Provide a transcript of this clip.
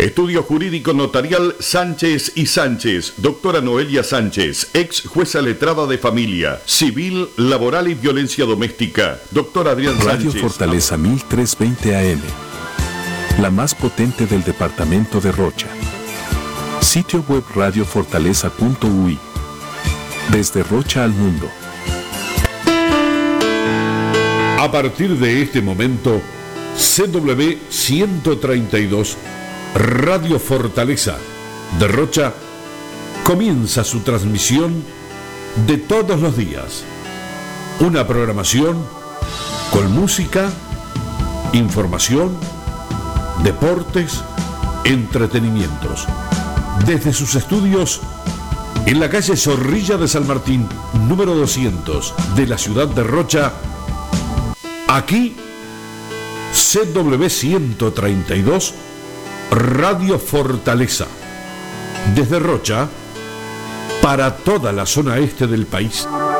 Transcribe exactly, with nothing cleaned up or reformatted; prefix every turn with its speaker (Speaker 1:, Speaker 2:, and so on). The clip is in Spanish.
Speaker 1: Estudio Jurídico Notarial Sánchez y Sánchez. Doctora Noelia Sánchez, ex jueza letrada de familia, civil, laboral y violencia doméstica. Doctor Adrián
Speaker 2: Radio
Speaker 1: Sánchez.
Speaker 2: Fortaleza mil trescientos veinte A M. La más potente del departamento de Rocha. Sitio web radio fortaleza punto u i. Desde Rocha al mundo.
Speaker 3: A partir de este momento, C W ciento treinta y dos, Radio Fortaleza de Rocha, comienza su transmisión de todos los días. Una programación con música, información, deportes, entretenimientos. Desde sus estudios en la calle Zorrilla de San Martín, número doscientos, de la ciudad de Rocha, aquí C W ciento treinta y dos, Radio Fortaleza, desde Rocha para toda la zona este del país.